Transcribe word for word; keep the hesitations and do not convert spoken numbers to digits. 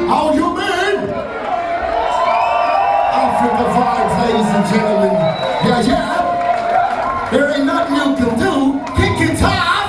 How you been? Africa vibes, ladies and gentlemen. Yeah, yeah. There ain't nothing you can do. Kick it high.